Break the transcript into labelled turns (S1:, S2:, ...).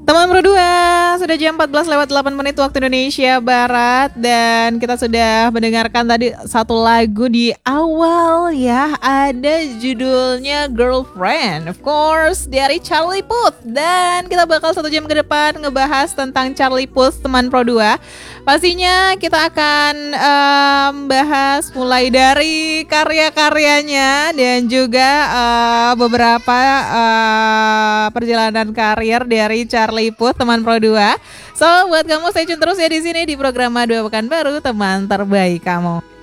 S1: Teman berdua, sudah jam 14 lewat 8 menit waktu Indonesia Barat. Dan kita sudah mendengarkan tadi satu lagu di awal ya. Ada judulnya Girlfriend, of course, dari Charlie Puth. Dan kita bakal 1 jam ke depan ngebahas tentang Charlie Puth, teman Pro 2. Pastinya kita akan bahas mulai dari karya-karyanya dan juga beberapa perjalanan karir dari Charlie Puth, teman Pro 2. So, buat kamu stay tune terus ya di sini di program 2 Pekanbaru, teman terbaik kamu.